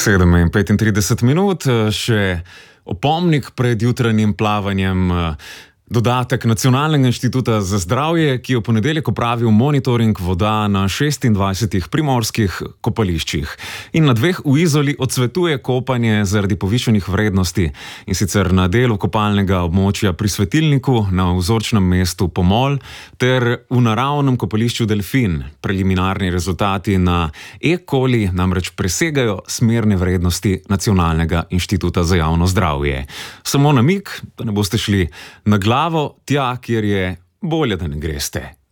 7:35, še opomnik pred jutranjim plavanjem. Dodatek Nacionalnega inštituta za zdravje, ki je v ponedeljek opravil monitoring voda na 26 primorskih kopališčih. In na 2 v Izoli odsvetuje kopanje zaradi povišanih vrednosti. In sicer na delu kopalnega območja pri Svetilniku, na vzorčnem mestu Pomol ter v naravnem kopališču Delfin. Preliminarni rezultati na E-coli namreč presegajo smerne vrednosti Nacionalnega inštituta za javno zdravje. Samo namig, da ne boste šli na glavo tja, kjer je bolje, da ne greste.